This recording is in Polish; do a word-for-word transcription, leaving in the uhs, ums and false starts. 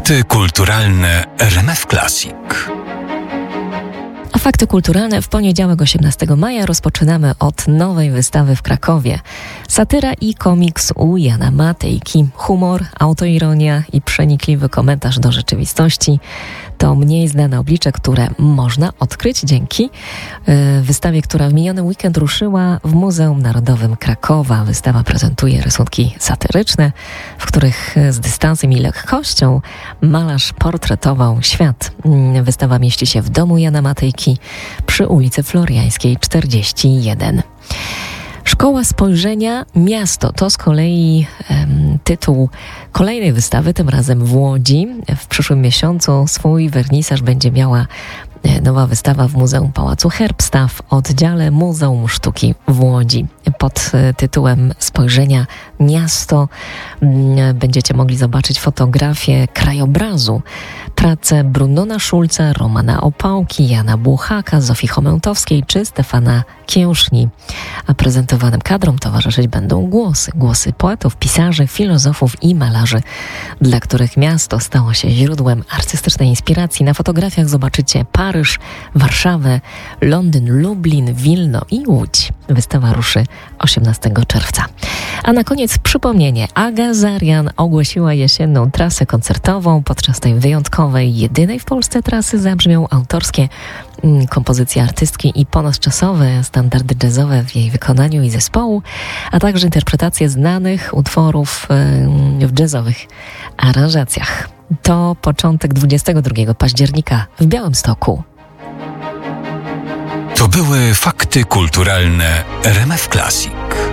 Fakty kulturalne R M F Classic. A fakty kulturalne w poniedziałek osiemnastego maja rozpoczynamy od nowej wystawy w Krakowie. Satyra i komiks u Jana Matejki, humor, autoironia i przenikliwy komentarz do rzeczywistości to mniej znane oblicze, które można odkryć dzięki yy, wystawie, która w miniony weekend ruszyła w Muzeum Narodowym Krakowa. Wystawa prezentuje rysunki satyryczne, w których z dystansem i lekkością malarz portretował świat. Yy, wystawa mieści się w domu Jana Matejki przy ulicy Floriańskiej czterdzieści jeden. Szkoła Spojrzenia Miasto to z kolei um, tytuł kolejnej wystawy, tym razem w Łodzi. W przyszłym miesiącu swój wernisaż będzie miała nowa wystawa w Muzeum Pałacu Herbsta w oddziale Muzeum Sztuki w Łodzi. Pod tytułem Spojrzenia Miasto będziecie mogli zobaczyć fotografię krajobrazu, prace Brunona Szulca, Romana Opałki, Jana Błuchaka, Zofii Chomełtowskiej czy Stefana Kiełszni. A prezentowanym kadrom towarzyszyć będą głosy. Głosy poetów, pisarzy, filozofów i malarzy, dla których miasto stało się źródłem artystycznej inspiracji. Na fotografiach zobaczycie Paryż, Warszawę, Londyn, Lublin, Wilno i Łódź. Wystawa ruszy osiemnastego czerwca. A na koniec przypomnienie. Aga Zarian ogłosiła jesienną trasę koncertową. Podczas tej wyjątkowej, jedynej w Polsce trasy zabrzmią autorskie mm, kompozycje artystki i ponadczasowe standardy jazzowe w jej wykonaniu i zespołu, a także interpretacje znanych utworów yy, w jazzowych aranżacjach. To początek dwudziestego drugiego października w Białymstoku. To były fakty kulturalne R M F Classic.